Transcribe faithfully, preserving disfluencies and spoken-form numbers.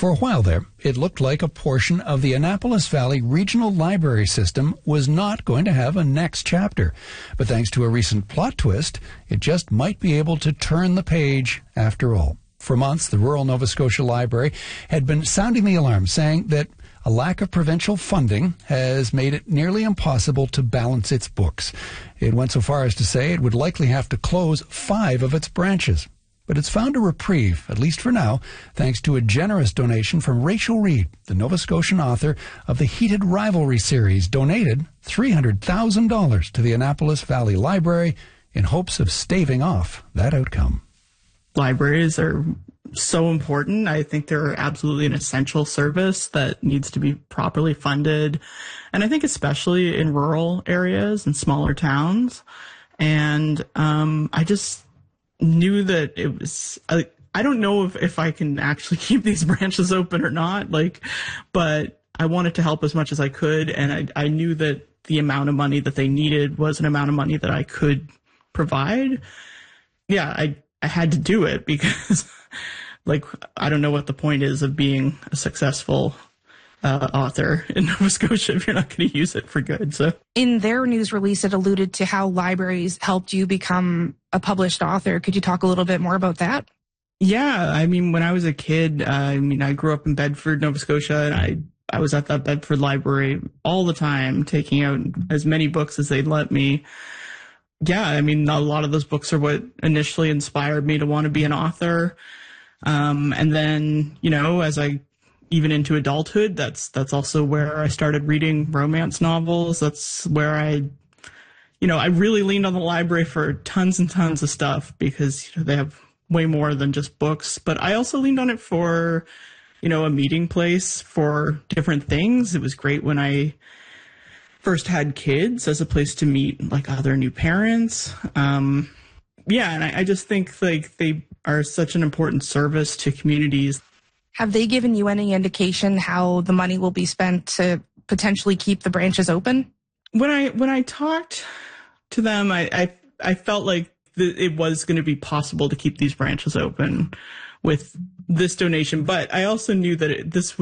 For a while there, it looked like a portion of the Annapolis Valley Regional Library System was not going to have a next chapter. But thanks to a recent plot twist, it just might be able to turn the page after all. For months, the rural Nova Scotia Library had been sounding the alarm, saying that a lack of provincial funding has made it nearly impossible to balance its books. It went so far as to say it would likely have to close five of its branches. But it's found a reprieve, at least for now, thanks to a generous donation from Rachel Reed, the Nova Scotian author of the Heated Rivalry series, donated three hundred thousand dollars to the Annapolis Valley Library in hopes of staving off that outcome. Libraries are so important. I think they're absolutely an essential service that needs to be properly funded. And I think especially in rural areas and smaller towns. And um, I just knew that it was, I, I don't know if, if I can actually keep these branches open or not, like, but I wanted to help as much as I could. And I, I knew that the amount of money that they needed was an amount of money that I could provide. Yeah, I, I had to do it because, like, I don't know what the point is of being a successful uh, author in Nova Scotia if you're not going to use it for good. So, in their news release, it alluded to how libraries helped you become a published author. Could you talk a little bit more about that? Yeah, I mean, when I was a kid, uh, I mean, I grew up in Bedford, Nova Scotia, and I I was at that Bedford library all the time, taking out as many books as they'd let me. Yeah, I mean, a lot of those books are what initially inspired me to want to be an author. Um, and then, you know, as I, even into adulthood, that's, that's also where I started reading romance novels. That's where I, you know, I really leaned on the library for tons and tons of stuff because, you know, they have way more than just books. But I also leaned on it for, you know, a meeting place for different things. It was great when I first had kids as a place to meet like other new parents. Um, yeah, and I, I just think like they are such an important service to communities. Have they given you any indication how the money will be spent to potentially keep the branches open? When I when I talked to them, I I, I felt like th- it was going to be possible to keep these branches open with this donation, but I also knew that it, this